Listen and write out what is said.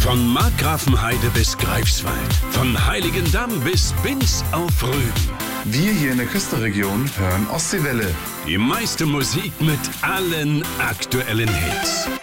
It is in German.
Von Markgrafenheide bis Greifswald, von Heiligendamm bis Binz auf Rügen. Wir hier in der Küstenregion hören Ostseewelle. Die meiste Musik mit allen aktuellen Hits.